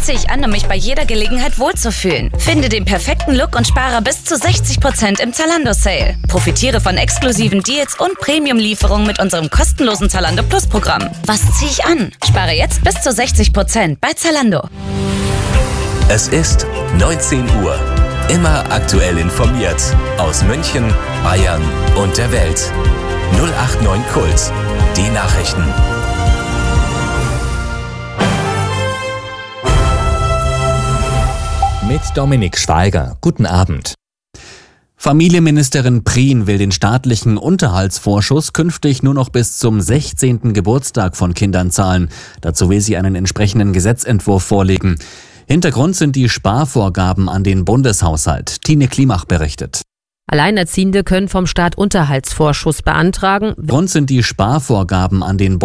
Was ziehe ich an, um mich bei jeder Gelegenheit wohlzufühlen? Finde den perfekten Look und spare bis zu 60% im Zalando-Sale. Profitiere von exklusiven Deals und Premium-Lieferungen mit unserem kostenlosen Zalando Plus-Programm. Was ziehe ich an? Spare jetzt bis zu 60% bei Zalando. Es ist 19 Uhr. Immer aktuell informiert. Aus München, Bayern und der Welt. 089 Kult. Die Nachrichten. Mit Dominik Schweiger. Guten Abend. Familienministerin Prien will den staatlichen Unterhaltsvorschuss künftig nur noch bis zum 16. Geburtstag von Kindern zahlen. Dazu will sie einen entsprechenden Gesetzentwurf vorlegen. Hintergrund sind die Sparvorgaben an den Bundeshaushalt. Tine Klimach berichtet. Alleinerziehende können vom Staat Unterhaltsvorschuss beantragen. Grund sind die Sparvorgaben an den